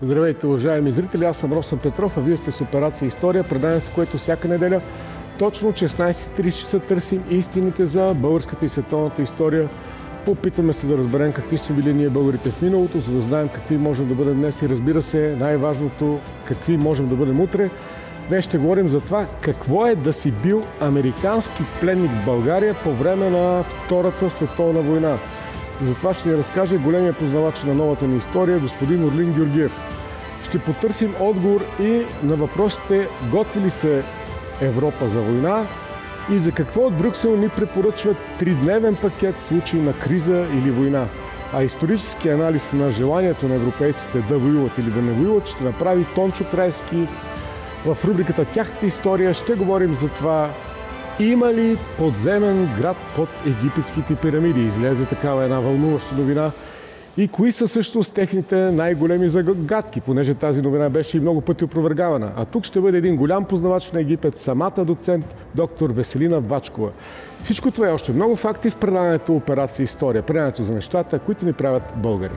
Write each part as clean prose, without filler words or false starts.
Здравейте, уважаеми зрители! Аз съм Росен Петров, а вие сте с Операция История, предаването, в което всяка неделя точно 16:30 часа търсим истините за българската и световната история. Опитваме се да разберем какви са били ние българите в миналото, за да знаем какви можем да бъдем днес и, разбира се, най-важното, какви можем да бъдем утре. Днес ще говорим за това какво е да си бил американски пленник в България по време на Втората световна война. За това ще ни разкаже големия познавач на новата ни история, господин Орлин Георгиев. Ще потърсим отговор и на въпросите: готви ли се Европа за война и за какво от Брюксел ни препоръчват тридневен пакет в случай на криза или война. А исторически анализ на желанието на европейците да воюват или да не воюват ще направи Тончо Крайски. В рубриката "Тяхната история" ще говорим за това: има ли подземен град под египетските пирамиди? Излезе такава една вълнуваща новина. И кои са всъщност техните най-големи загадки, понеже тази новина беше и много пъти опровергавана. А тук ще бъде един голям познавач на Египет, самата доцент доктор Веселина Вачкова. Всичко това е още много факти в предаването Операция История. Предаването за нещата, които ни правят българи.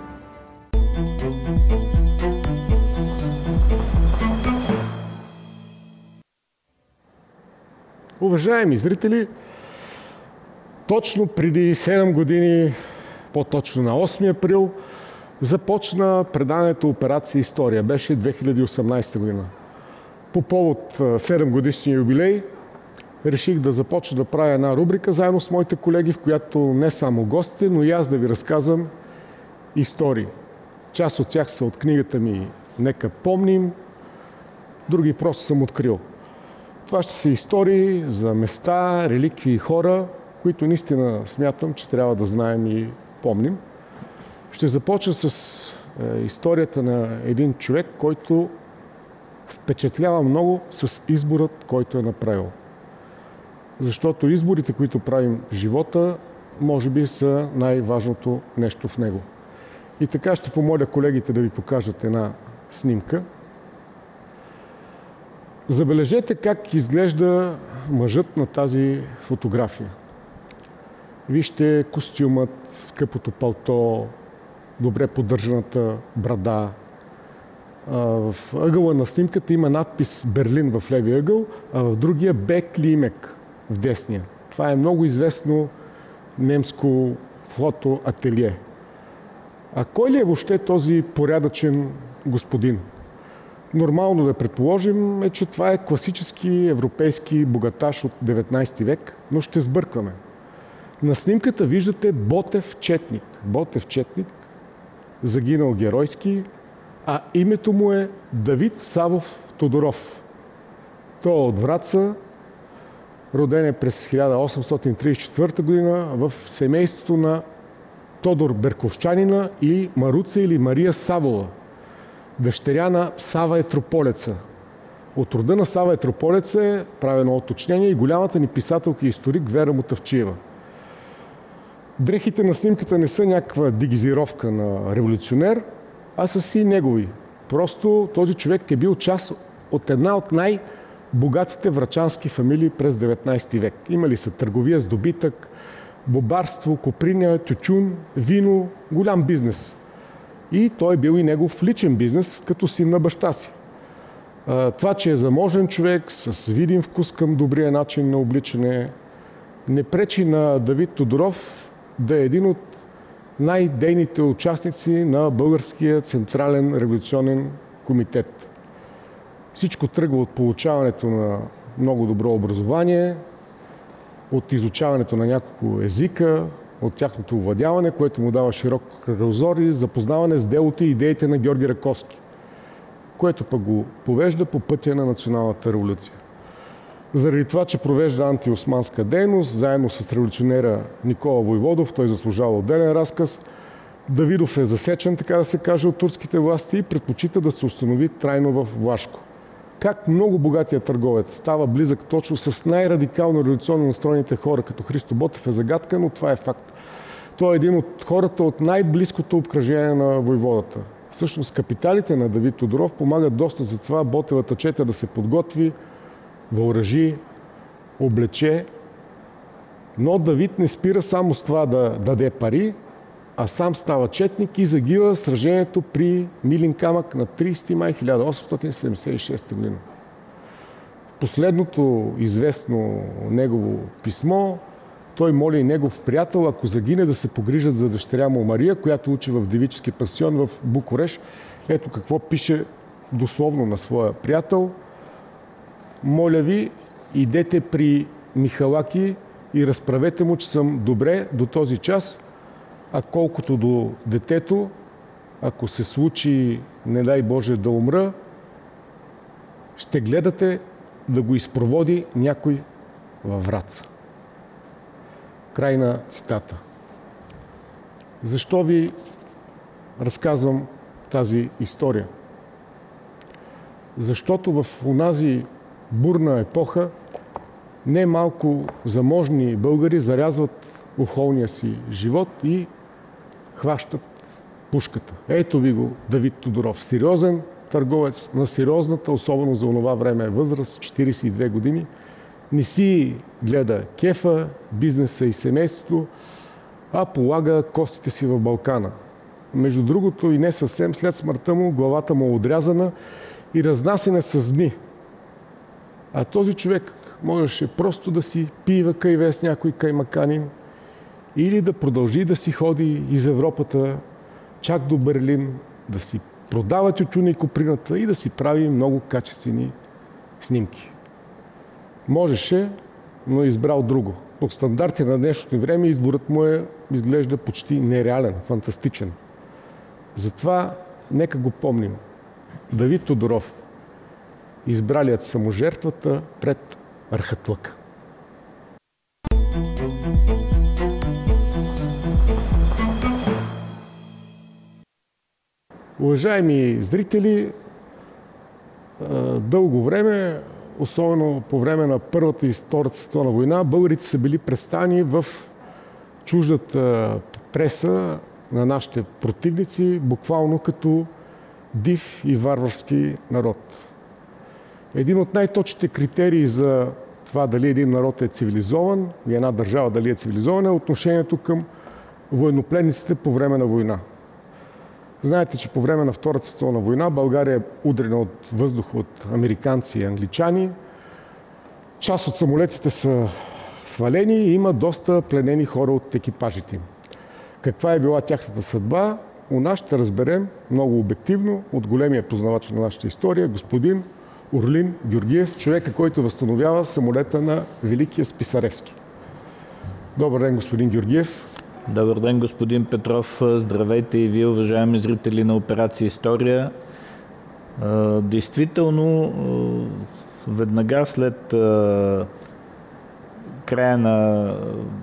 Уважаеми зрители, точно преди 7 години, по-точно на 8 април, започна предаването Операция История. Беше 2018 година. По повод 7-годишния юбилей реших да започна да правя една рубрика заедно с моите колеги, в която не само гостите, но и аз да ви разказвам истории. Част от тях са от книгата ми "Нека помним", други просто съм открил. Това ще са истории за места, реликвии и хора, които наистина смятам, че трябва да знаем и помним. Ще започна с историята на един човек, който впечатлява много с изборът, който е направил. Защото изборите, които правим в живота, може би са най-важното нещо в него. И така ще помоля колегите да ви покажат една снимка. Забележете как изглежда мъжът на тази фотография. Вижте костюмът, скъпото палто, добре поддържаната брада. В ъгъла на снимката има надпис "Берлин" в левия ъгъл, а в другия "Беклимек" в десния. Това е много известно немско фотоателие. А кой ли е въобще този порядъчен господин? Нормално да предположим че това е класически европейски богаташ от 19 век, но ще сбъркваме. На снимката виждате Ботев Четник. Ботев Четник, загинал геройски, а името му е Давид Савов Тодоров. Той е от Враца, роден е през 1834 година в семейството на Тодор Берковчанина и Маруца или Мария Савова, дъщеря на Сава Етрополеца. От рода на Сава Етрополеца е правено уточнение и голямата ни писателка и историк Вера Мутавчиева. Дрехите на снимката не са някаква дегизировка на революционер, а са си негови. Просто този човек е бил част от една от най-богатите врачански фамилии през 19 век. Имали са търговия с добитък, бобарство, коприня, тютюн, вино, голям бизнес. И той е бил и негов личен бизнес, като син на баща си. Това, че е заможен човек с видим вкус към добрия начин на обличане, не пречи на Давид Тодоров да е един от най-дейните участници на Българския централен революционен комитет. Всичко тръгва от получаването на много добро образование, от изучаването на няколко езика, от тяхното овладяване, което му дава широк кръгозор и запознаване с делото и идеите на Георги Раковски, което пък го повежда по пътя на националната революция. Заради това, че провежда антиосманска дейност, заедно с революционера Никола Войводов, той заслужава отделен разказ, Давидов е засечен, така да се каже, от турските власти и предпочита да се установи трайно в Влашко. Как много богатият търговец става близък точно с най-радикално революционно настроените хора, като Христо Ботев, е загадка, но това е факт. Той е един от хората от най-близкото обкръжение на войводата. Всъщност капиталите на Давид Тодоров помагат доста за това Ботевата чета да се подготви, въоръжи, облече. Но Давид не спира само с това да даде пари, а сам става четник и загива в сражението при Милин камък на 30 май 1876 година. В последното известно негово писмо той моли негов приятел, ако загине, да се погрижат за дъщеря му Мария, която учи в девически пансион в Букурещ. Ето какво пише дословно на своя приятел. Моля ви, идете при Михалаки и разправете му, че съм добре до този час, а колкото до детето, ако се случи, не дай Боже, да умра, ще гледате да го изпроводи някой във Враца. Край на цитата. Защо ви разказвам тази история? Защото в онази бурна епоха не малко заможни българи зарязват охолния си живот и хващат пушката. Ето ви го Давид Тодоров. Сериозен търговец на сериозната, особено за онова време възраст, 42 години. Не си гледа кефа, бизнеса и семейството, а полага костите си в Балкана. Между другото и не съвсем след смъртта му, главата му е отрязана и разнасена с дни. А този човек можеше просто да си пива кайве с някой каймаканин или да продължи да си ходи из Европата, чак до Берлин, да си продава тютюна и коприната и да си прави много качествени снимки. Можеше, но е избрал друго. По стандарти на днешното време изборът му изглежда почти нереален, фантастичен. Затова нека го помним. Давид Тодоров, избралият саможертвата пред архатлъка. Уважаеми зрители, дълго време, особено по време на Първата и Втората световна война, българите са били представени в чуждата преса на нашите противници, буквално като див и варварски народ. Един от най-точните критерии за това дали един народ е цивилизован и една държава дали е цивилизована е отношението към военнопленниците по време на война. Знаете, че по време на Втората световна война България е удрена от въздуха от американци и англичани. Част от самолетите са свалени и има доста пленени хора от екипажите им. Каква е била тяхната съдба? У нас ще разберем много обективно от големия познавач на нашата история, господин Орлин Георгиев, човека, който възстановява самолета на Великия Списаревски. Добър ден, господин Георгиев. Добър ден, господин Петров. Здравейте и вие, уважаеми зрители на Операция История. Действително, веднага след края на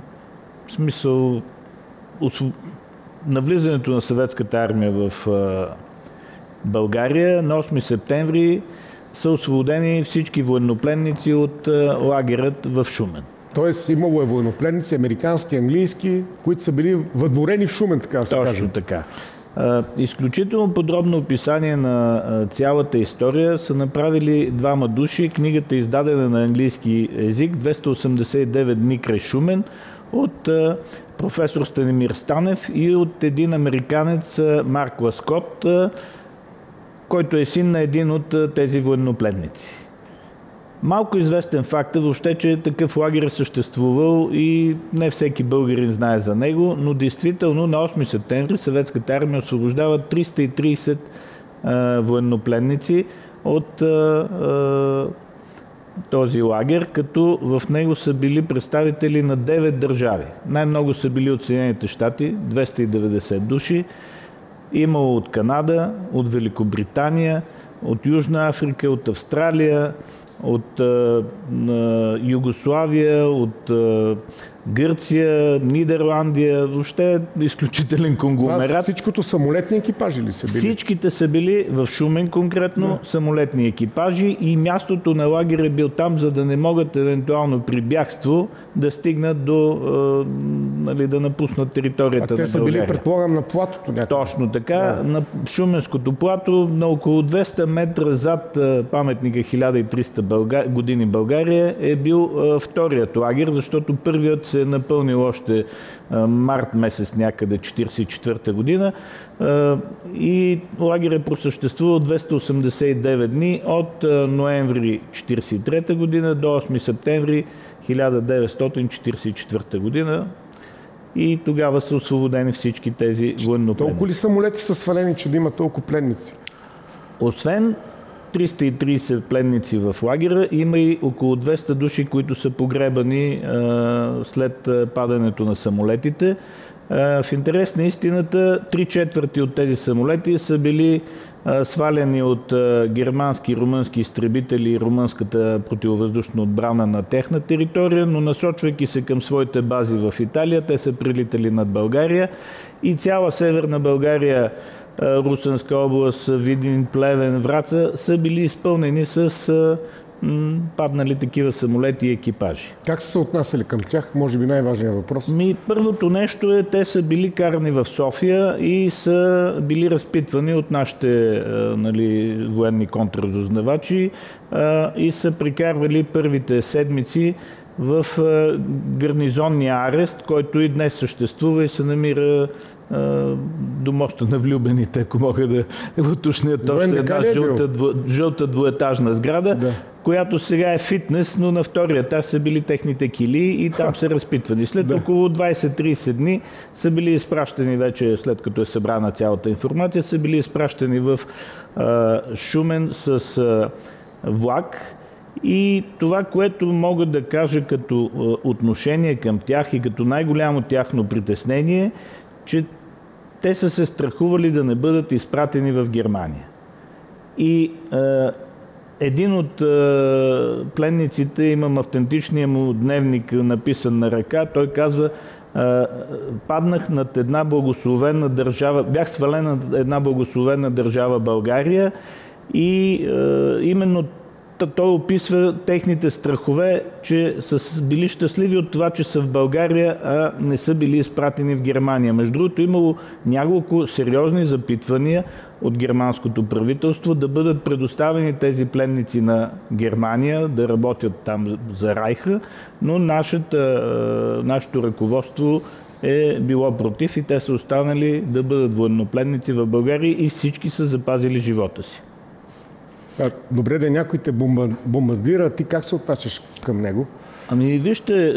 навлизането на съветската армия в България, на 8 септември са освободени всички военнопленници от лагерът в Шумен. Тоест имало е военнопленници, американски, английски, които са били въдворени в Шумен, така да се каже. Точно така. Изключително подробно описание на цялата история са направили двама души. Книгата е издадена на английски език, 289 дни край Шумен, от професор Станимир Станев и от един американец Марк Ласкот, който е син на един от тези военнопленници. Малко известен факт е въобще, че такъв лагер е съществувал и не всеки българин знае за него, но действително на 8 септември съветската армия освобождава 330 военнопленници от този лагер, като в него са били представители на 9 държави. Най-много са били от Съединените щати, 290 души. Имало от Канада, от Великобритания, от Южна Африка, от Австралия, от Югославия, от Гърция, Нидерландия, въобще е изключителен конгломерат. Това всичкото самолетни екипажи ли са били? Всичките са били в Шумен конкретно, самолетни екипажи, и мястото на лагер е бил там, за да не могат евентуално при бягство да стигнат до, да напуснат територията на България. А те са били, предполагам, на платото някакво? Точно така, на Шуменското плато, на около 200 метра зад паметника 1300 години България е бил вторият лагер, защото първият се се е напълнил още март месец някъде 1944 година и лагерът просъществува 289 дни от ноември 1943 година до 8 септември 1944 година. И тогава са освободени всички тези военнопленници. Толкова ли самолети са свалени, че да има толкова пленници? Освен 330 пленници в лагера, има и около 200 души, които са погребани след падането на самолетите. В интерес на истината, 3/4 от тези самолети са били свалени от германски и румънски изтребители и румънската противовъздушна отбрана на техна територия, но насочвайки се към своите бази в Италия, те са прилитали над България и цяла северна България, Русенска област, Видин, Плевен, Враца са били изпълнени с паднали такива самолети и екипажи. Как са се отнасяли към тях? Може би най-важният въпрос. Първото нещо е, те са били карани в София и са били разпитвани от нашите военни контрразузнавачи и са прекарвали първите седмици в гарнизонния арест, който и днес съществува и се намира до моста на влюбените, ако мога да уточнят, още една жълта двуетажна сграда, която сега е фитнес, но на втория етаж са били техните килии и там са разпитвани. След около 20-30 дни са били изпращани вече, след като е събрана цялата информация, са били изпращани в Шумен с влак. И това, което мога да кажа като отношение към тях и като най-голямо тяхно притеснение, че те са се страхували да не бъдат изпратени в Германия. И един от пленниците, имам автентичния му дневник написан на ръка, той казва: паднах над една благословена държава, бях свален над една благословена държава България и именно той описва техните страхове, че са били щастливи от това, че са в България, а не са били изпратени в Германия. Между другото, имало няколко сериозни запитвания от германското правителство да бъдат предоставени тези пленници на Германия, да работят там за Райха, но нашето ръководство е било против и те са останали да бъдат военнопленници в България и всички са запазили живота си. Добре, да някой те бомбардира, ти как се отнасяш към него? Вижте,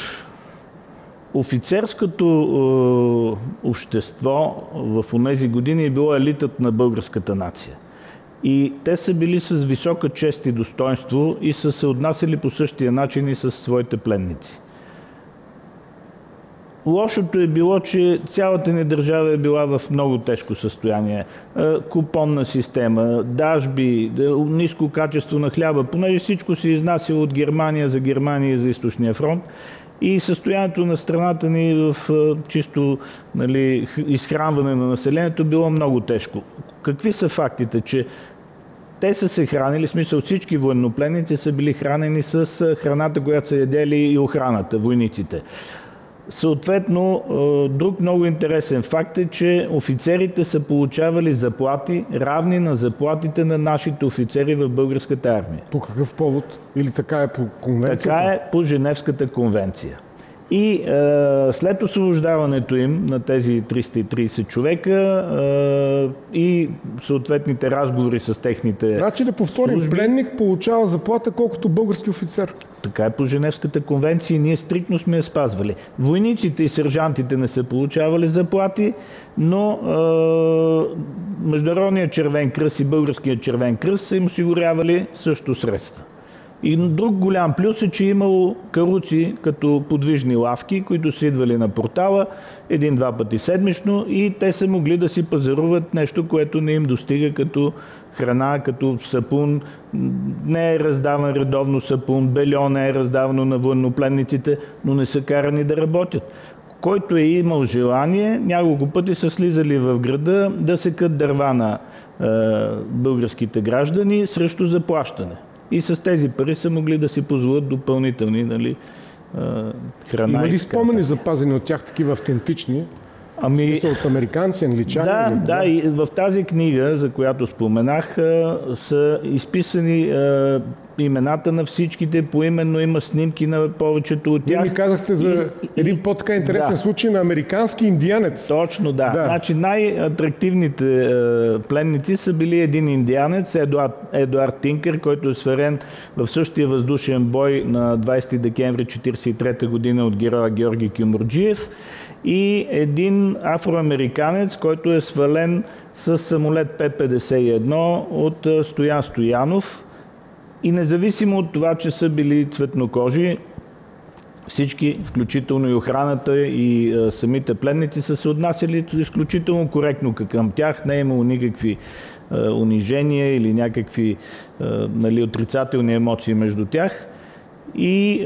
офицерското общество в онези години е било елитът на българската нация. И те са били с висока чест и достоинство и са се отнасяли по същия начин и с своите пленници. Лошото е било, че цялата ни държава е била в много тежко състояние. Купонна система, дажби, ниско качество на хляба, понеже всичко се изнасяло от Германия и за Източния фронт. И състоянието на страната ни в чисто изхранване на населението било много тежко. Какви са фактите? Че те са се хранили, в смисъл всички военнопленници са били хранени с храната, която са ядели и охраната, войниците. Съответно, друг много интересен факт е, че офицерите са получавали заплати, равни на заплатите на нашите офицери в българската армия. По какъв повод? Или така е по конвенцията? Така е по Женевската конвенция. И след освобождаването им на тези 330 човека и съответните разговори с техните Значи да повторим, служби, пленник получава заплата колкото български офицер. Така е по Женевската конвенция и ние стриктно сме я спазвали. Войниците и сержантите не са получавали заплати, но Международният червен кръст и Българският червен кръст са им осигурявали също средства. И друг голям плюс е, че имало каруци като подвижни лавки, които са идвали на портала 1-2 пъти седмично и те са могли да си пазаруват нещо, което не им достига като храна, като сапун. Не е раздаван редовно сапун, бельо не е раздавано на военнопленниците, но не са карани да работят. Който е имал желание, няколко пъти са слизали в града да секат дърва на българските граждани срещу заплащане. И с тези пари са могли да си позволят допълнителни храна. Има ли спомени запазени от тях такива автентични? Са от американци, англичани? Да, и в тази книга, за която споменах, са изписани имената на всичките, поименно има снимки на повечето от тях. Вие ми казахте за един по-така интересен случай на американски индианец. Точно, да. Значи най-атрактивните пленници са били един индианец, Едуард Тинкър, който е сварен в същия въздушен бой на 20 декември 1943 година от героя Георги Кюмюрджиев, и един афроамериканец, който е свален с самолет П-51 от Стоян Стоянов. И независимо от това, че са били цветнокожи, всички, включително и охраната и самите пленници, са се отнасяли изключително коректно към тях. Не е имало никакви унижения или някакви отрицателни емоции между тях. И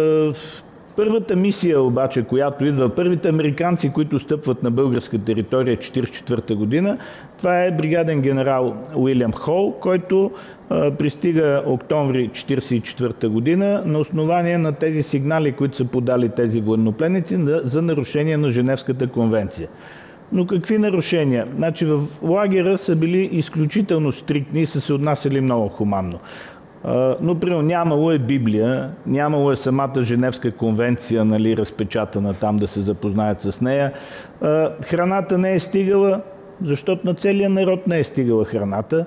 първата мисия обаче, която идва, първите американци, които стъпват на българска територия 1944 година, това е бригаден генерал Уилям Хол, който пристига октомври 1944 година на основание на тези сигнали, които са подали тези военнопленници за нарушение на Женевската конвенция. Но какви нарушения? Значи в лагера са били изключително стриктни и са се отнасяли много хуманно. Но, примерно, нямало е Библия, нямало е самата Женевска конвенция, разпечатана там да се запознаят с нея. Храната не е стигала, защото на целия народ не е стигала храната.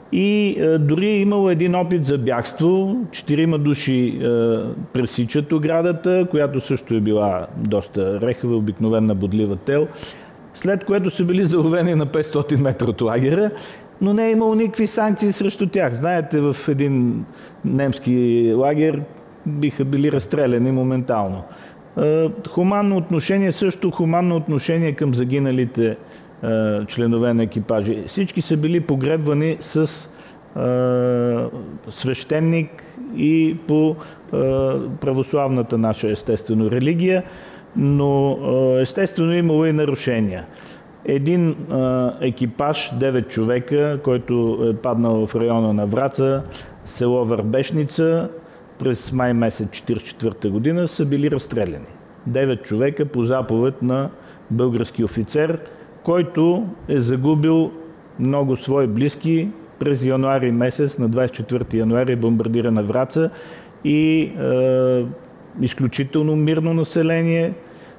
И дори е имало един опит за бягство. 4 души пресичат оградата, която също е била доста рехава, обикновена бодлива тел, след което са били заловени на 500 метра от лагера. Но не е имало никакви санкции срещу тях. Знаете, в един немски лагер биха били разстреляни моментално. Хуманно отношение към загиналите членове на екипажи. Всички са били погребвани с свещеник и по православната наша естествено религия, но естествено имало и нарушения. Един екипаж, 9 човека, който е паднал в района на Враца, село Върбешница, през май месец 1944 година са били разстреляни. 9 човека по заповед на български офицер, който е загубил много свои близки през януари месец, на 24 януари бомбардирана Враца и изключително мирно население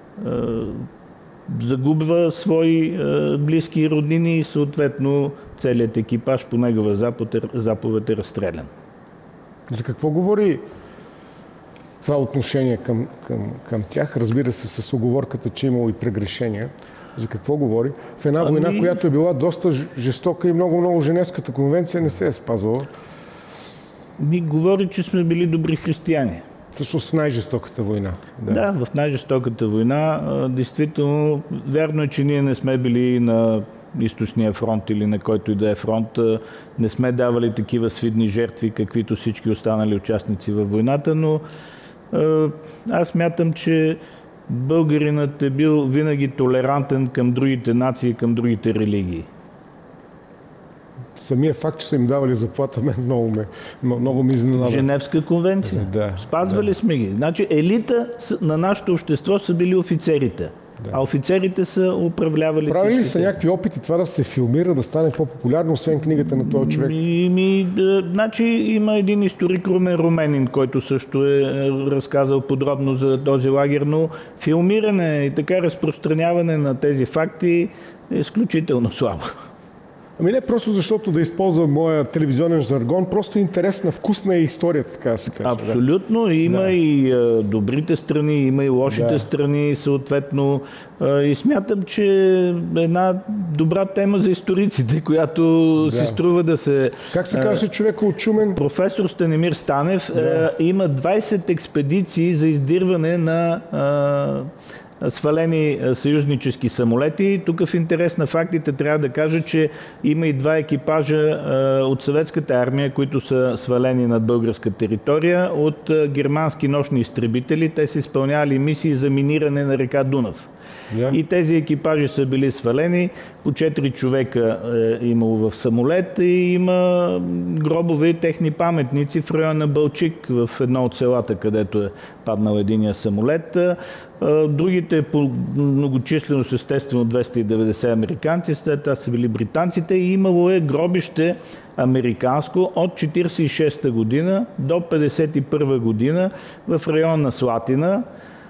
загубва свои близки и роднини и съответно целият екипаж по негова заповед е разстрелян. За какво говори това отношение към тях? Разбира се, с уговорката, че имало и прегрешения. За какво говори? В една война, която е била доста жестока и много Женевската конвенция не се е спазвала. Говори, че сме били добри християни. Всъщност в най-жестоката война. Да, в най-жестоката война. Действително, вярно е, че ние не сме били на източния фронт или на който и да е фронт. Не сме давали такива свидни жертви, каквито всички останали участници във войната, но аз смятам, че българинът е бил винаги толерантен към другите нации, към другите религии. Самия факт, че са им давали заплата, много ме изненада. Женевска конвенция. Да, Спазвали сме ги. Значи елита на нашето общество са били офицерите, а офицерите са управлявали. Правили ли са някакви опити това да се филмира, да стане по-популярно, освен книгата на този човек? Значи има един историк Румен Руменин, който също е разказал подробно за този лагер, но филмиране и така разпространяване на тези факти е изключително слабо. Не просто защото да използвам моя телевизионен жаргон, просто интересна, вкусна е историята, така да се каже. Абсолютно. Има и добрите страни, има и лошите страни, съответно. И смятам, че една добра тема за историците, която си струва да се... Как се каже човека от Шумен? Професор Станимир Станев има 20 експедиции за издирване на свалени съюзнически самолети. Тук в интерес на фактите трябва да кажа, че има и 2 екипажа от съветската армия, които са свалени над българска територия от германски нощни изтребители. Те са изпълнявали мисии за миниране на река Дунав. И тези екипажи са били свалени, по 4 човека е имало в самолет и има гробове и техни паметници в района на Балчик, в едно от селата, където е паднал единия самолет. Другите по многочисленост, естествено 290 американци, след това са били британците и имало е гробище американско от 1946 година до 1951 година в района на Слатина.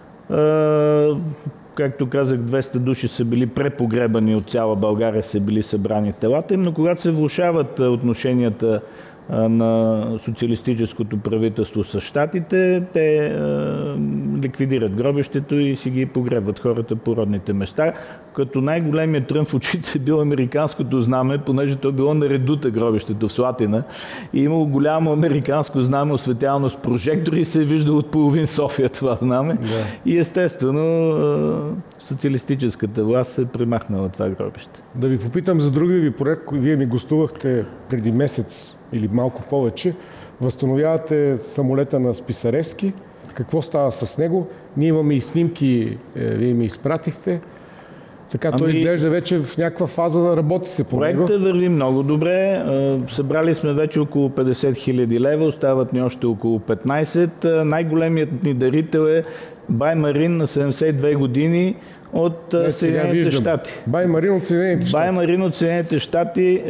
Както казах, 200 души са били препогребани от цяла България, са били събрани телата им, но когато се влошават отношенията на социалистическото правителство с щатите, те ликвидират гробището и си ги погребват хората по родните места. Като най-големият трън в очите е било американското знаме, понеже то било на редута гробището в Слатина. И имало голямо американско знаме, осветявано с прожектори и се е виждало от половин София това знаме. Да. И естествено социалистическата власт се премахнала това гробище. Да ви попитам за другия ви проект, вие ми гостувахте преди месец или малко повече. Възстановявате самолета на Списаревски. Какво става с него? Ние имаме и снимки, вие ми изпратихте. Така, той изглежда вече в някаква фаза да работи се по него. Проектът върви много добре. Събрали сме вече около 50 хиляди лева, остават ни още около 15. Най-големият ни дарител е Баймарин на 72 години от Съединените щати. Баймарин от Съединените щати. Баймарин от Съединените щати,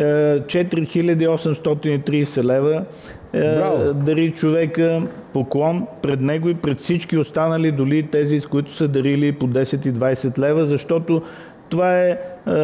4830 лева. Дари човека, поклон пред него и пред всички останали, доли тези, с които са дарили по 10 и 20 лева, защото това е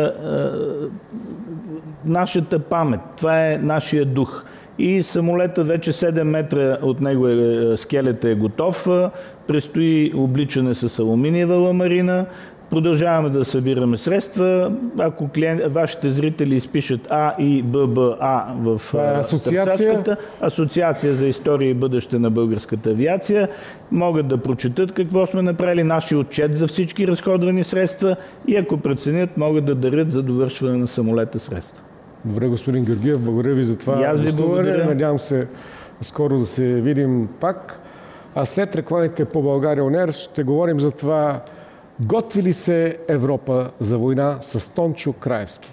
нашата памет, това е нашия дух. И самолета вече 7 метра от него скелета е готов, предстои обличане с алуминиева ламарина. Продължаваме да събираме средства. Ако вашите зрители изпишат А и ББА в Асоциация за история и бъдеще на българската авиация, могат да прочетат какво сме направили, нашия отчет за всички разходвани средства и ако преценят, могат да дарят за довършване на самолета средства. Добре, господин Георгиев, благодаря ви за това гостуване. Надявам се скоро да се видим пак. А след рекламите по България ОНЕР ще говорим за това готви ли се Европа за война с Тончо Краевски.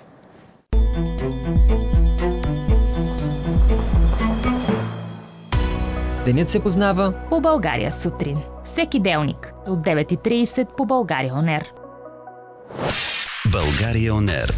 Денят се познава по България сутрин. Всеки делник от 9:30 по България ОНЕР. България ОНЕР.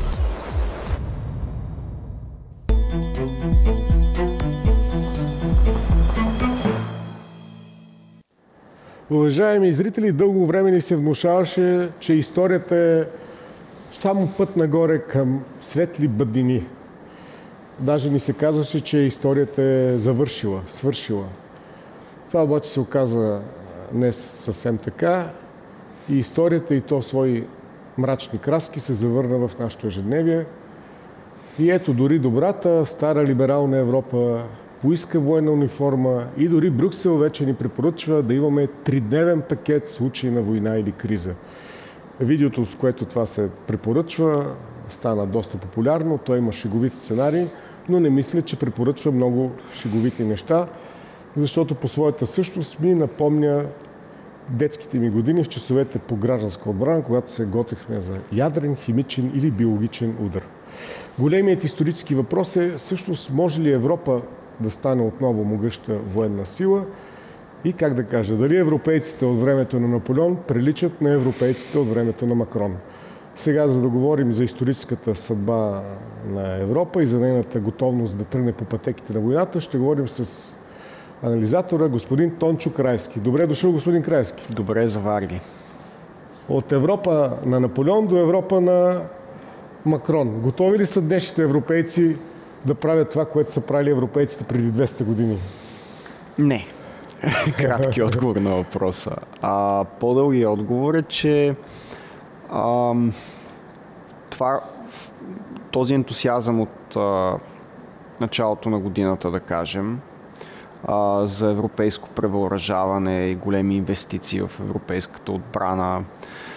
Уважаеми зрители, дълго време ни се внушаваше, че историята е само път нагоре към светли бъднини. Даже ни се казваше, че историята е завършила, свършила. Това обаче се оказа не съвсем така и историята и то свои мрачни краски се завърна в нашето ежедневие. И ето дори добрата, стара либерална Европа поиска военна униформа и дори Брюксел вече ни препоръчва да имаме 3-дневен пакет в случай на война или криза. Видеото, с което това се препоръчва, стана доста популярно. Той има шеговити сценарии, но не мисля, че препоръчва много шеговити неща, защото по своята същност ми напомня детските ми години в часовете по гражданска отбрана, когато се готвихме за ядрен, химичен или биологичен удар. Големият исторически въпрос е всъщност може ли Европа да стане отново могъща военна сила и как да кажа, дали европейците от времето на Наполеон приличат на европейците от времето на Макрон. Сега, за да говорим за историческата съдба на Европа и за нейната готовност да тръгне по пътеките на войната, ще говорим с анализатора господин Тончо Краевски. Добре дошъл, господин Краевски. Добре заварили. От Европа на Наполеон до Европа на Макрон. Готови ли са днешните европейци да правят това, което са правили европейците преди 200 години? Не. Кратки отговор на въпроса. По-дълги отговор е, че този ентусиазъм от началото на годината, да кажем, за европейско превъоръжаване и големи инвестиции в европейската отбрана,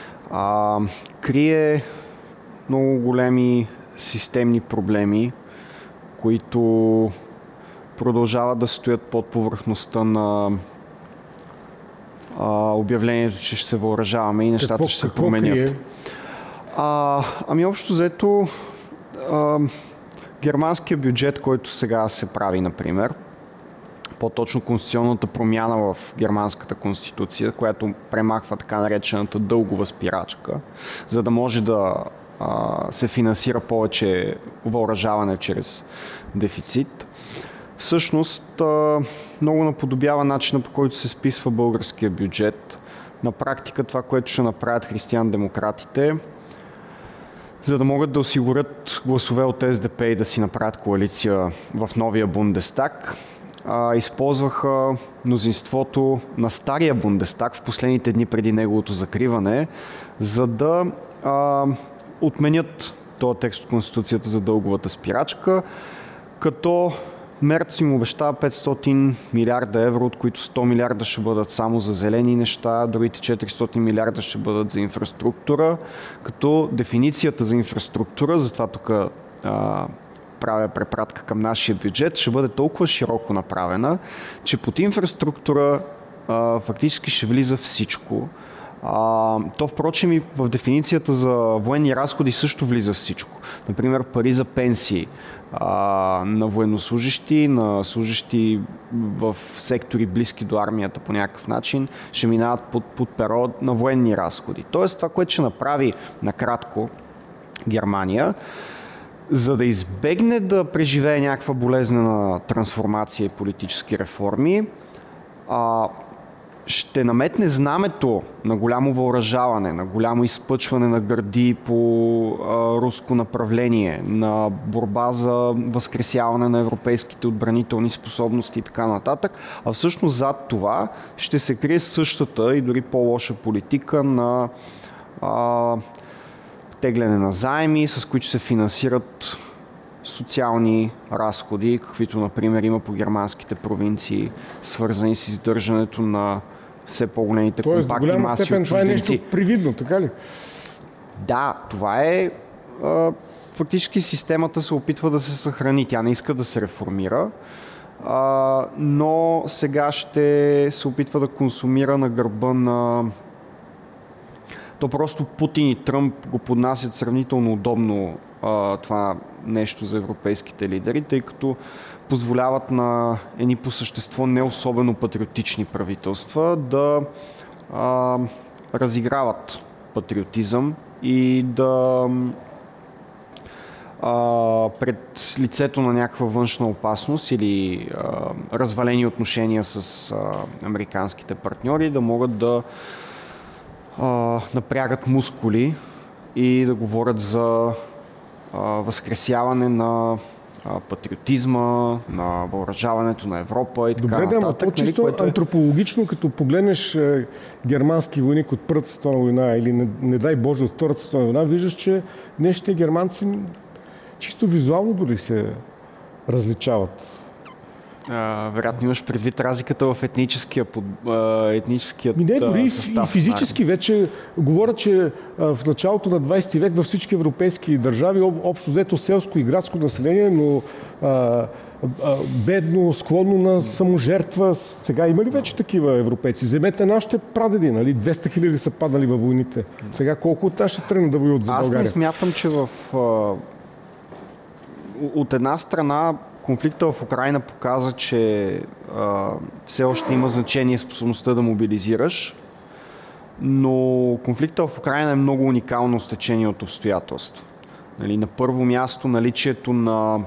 крие много големи системни проблеми, които продължават да стоят под повърхността на обявлението, че ще се въоръжаваме и нещата ще се променят. Крие? Ами общо взето, германския бюджет, който сега се прави, например, по-точно конституционната промяна в германската конституция, която премахва така наречената дългова спирачка, за да може да се финансира повече въоръжаване чрез дефицит. Всъщност много наподобява начина, по който се списва българския бюджет. На практика това, което ще направят християн-демократите, за да могат да осигурят гласове от СДП и да си направят коалиция в новия Бундестаг, използваха мнозинството на стария Бундестаг в последните дни преди неговото закриване, за да отменят този текст от Конституцията за дълговата спирачка, като Мерц им обещава 500 милиарда евро, от които 100 милиарда ще бъдат само за зелени неща, другите 400 милиарда ще бъдат за инфраструктура, като дефиницията за инфраструктура, затова тук правя препратка към нашия бюджет, ще бъде толкова широко направена, че под инфраструктура фактически ще влиза всичко. То, впрочем, и в дефиницията за военни разходи също влиза всичко. Например, пари за пенсии на военнослужащи, на служащи в сектори близки до армията по някакъв начин, ще минават под перо на военни разходи. Тоест това, което ще направи накратко Германия, за да избегне да преживее някаква болезнена трансформация и политически реформи, ще наметне знамето на голямо въоръжаване, на голямо изпъчване на гърди по руско направление, на борба за възкресяване на европейските отбранителни способности и така нататък, а всъщност зад това ще се крие същата и дори по-лоша политика на тегляне на заеми, с които се финансират социални разходи, каквито, например, има по германските провинции, свързани с издържането на все по-големите компактни маси от чужденци. Тоест, до голяма степен това е нещо привидно, така ли? Да, това е... Фактически системата се опитва да се съхрани. Тя не иска да се реформира, но сега ще се опитва да консумира на гърба на... То просто Путин и Тръмп го поднасят сравнително удобно това нещо за европейските лидери, тъй като позволяват на едни по същество не особено патриотични правителства да разиграват патриотизъм и да пред лицето на някаква външна опасност или развалени отношения с американските партньори да могат да напрягат мускули и да говорят за възкресяване на патриотизма, на въоръжаването на Европа и така нататък. Добре, то чисто антропологично, като погледнеш германски войник от Първата световна война или не дай Боже от Втората световна война, виждаш, че днешните германци чисто визуално дори се различават. Вероятно имаш предвид разликата в етническият не, дори състав. И физически вече говоря, че в началото на 20 век във всички европейски държави общо взето селско и градско население, но бедно, склонно на саможертва. Сега има ли вече такива европейци? Вземете нашите прадеди, нали? 200 хиляди са падали във войните. Сега колко от тях ще тръгнат да воюват за България? Аз не смятам, че от една страна конфликта в Украйна показа, че все още има значение способността да мобилизираш, но конфликта в Украйна е много уникално стечение от обстоятелства. Нали, на първо място наличието на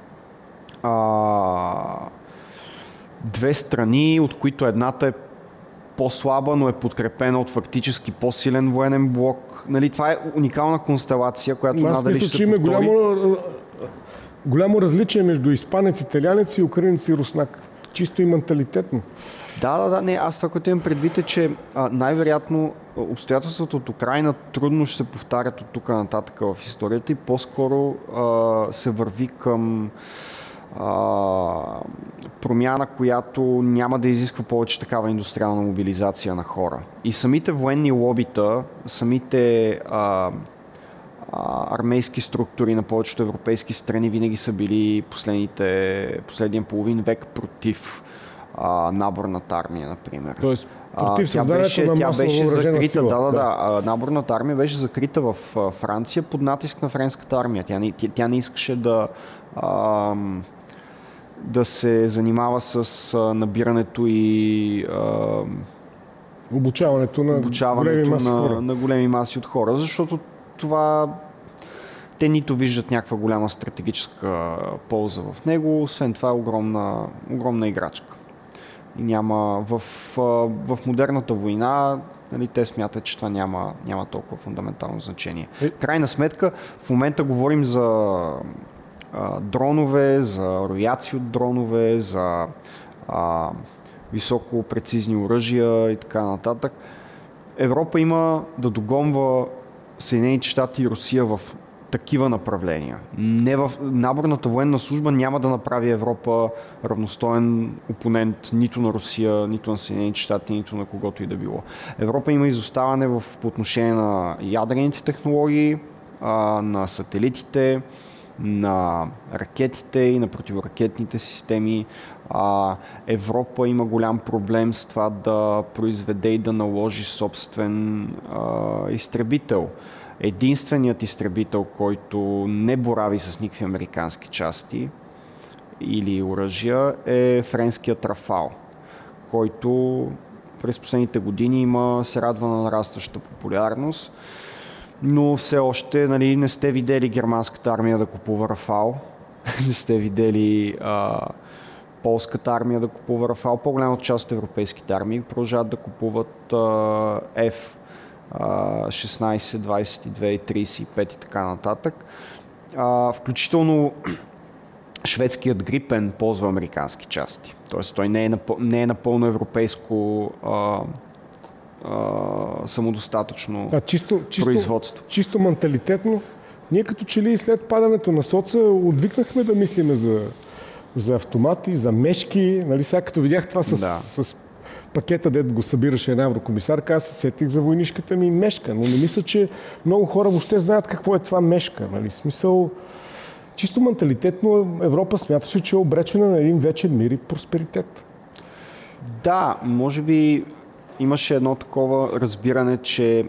две страни, от които едната е по-слаба, но е подкрепена от фактически по-силен военен блок. Нали, това е уникална констелация, която надали ще се повтори. Голямо различие между испанец, италянец и украинец и руснак. Чисто и менталитетно. Да. Не, аз това, което имам предвид е, че най-вероятно обстоятелствата от Украйна трудно ще се повтарят от тук нататък в историята и по-скоро се върви към промяна, която няма да изисква повече такава индустриална мобилизация на хора. И самите военни лобита, самите армейски структури на повечето европейски страни винаги са били последния половин век против наборната армия, например. Тоест, против създаването на масово въоръжена сила. Наборната армия беше закрита в Франция под натиск на френската армия. Тя не искаше да се занимава с набирането и обучаването на големи маси от хора, защото това те нито виждат някаква голяма стратегическа полза в него, освен това е огромна играчка. И няма в модерната война, нали, те смятат, че това няма толкова фундаментално значение. Крайна сметка, в момента говорим за дронове, за авиации от дронове, за високо прецизни оръжия и така нататък. Европа има да догонва Съединените щати и Русия в такива направления. Наборната военна служба няма да направи Европа равностоен опонент нито на Русия, нито на Съединените щати, нито на когото и да било. Европа има изоставане по отношение на ядрените технологии, на сателитите, на ракетите и на противоракетните системи. Европа има голям проблем с това да произведе и да наложи собствен изтребител. Единственият изтребител, който не борави с никакви американски части или оръжия, е френският Рафал, който през последните години се радва на нарастваща популярност, но все още не сте видели германската армия да купува Рафал, не сте видели полската армия да купува Рафал. По-голямата част от европейските армии продължават да купуват F 16, 22, 35 и така нататък. Включително шведският Грипен ползва американски части. Тоест той не е напълно европейско самодостатъчно производство. Чисто менталитетно, ние като че ли след падането на соца отвикнахме да мислиме за автомати, за мешки. Нали, сега като видях това с пакета, дето го събираше една еврокомисарка, аз се сетих за войнишката ми мешка, но не мисля, че много хора въобще знаят какво е това мешка. Нали? Смисъл, чисто менталитетно Европа смяташе, че е обречена на един вечен мир и просперитет. Да, може би имаше едно такова разбиране, че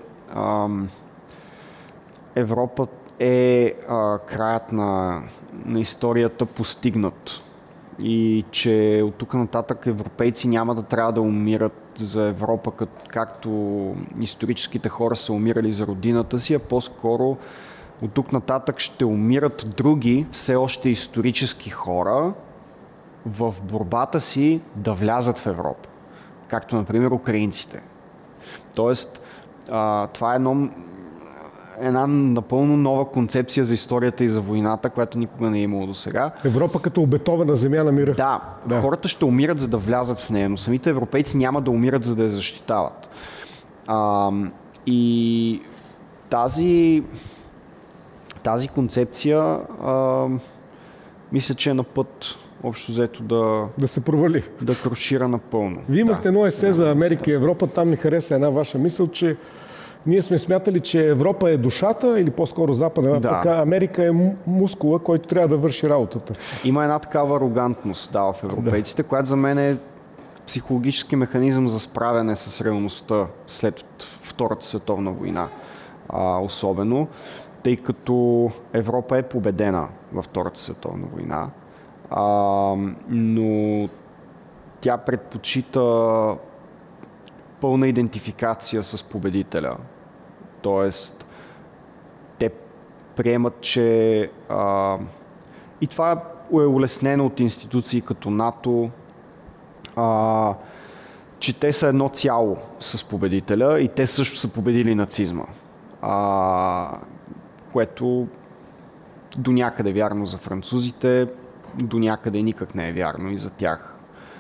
Европа е краят на историята постигнат. И че от тук нататък европейци няма да трябва да умират за Европа, както историческите хора са умирали за родината си, а по-скоро от тук нататък ще умират други, все още исторически хора в борбата си да влязат в Европа. Както, например, украинците. Тоест, това е една напълно нова концепция за историята и за войната, която никога не е имало досега. Европа като обетована земя на мира. Да, хората ще умират, за да влязат в нея, но самите европейци няма да умират, за да я защитават. И тази концепция мисля, че е на път общо взето да се провали. Да крушира напълно. Вие имахте едно есе за Америка и Европа, там ми хареса една ваша мисъл, че ние сме смятали, че Европа е душата или по-скоро Запада, пък Америка е мускула, който трябва да върши работата. Има една такава арогантност в европейците, която за мен е психологически механизъм за справяне с реалността след Втората световна война. Особено, тъй като Европа е победена във Втората световна война, но тя предпочита пълна идентификация с победителя. Тоест, те приемат, че и това е улеснено от институции като НАТО, че те са едно цяло с победителя и те също са победили нацизма. Което до някъде вярно за французите, до някъде никак не е вярно и за тях.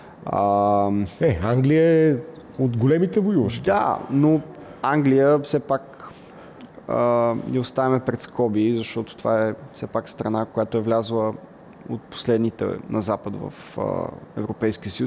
Англия е от големите воюващи. Да, но Англия все пак я оставяме пред скоби, защото това е все пак страна, която е влязла от последните на Запад в Европейския съюз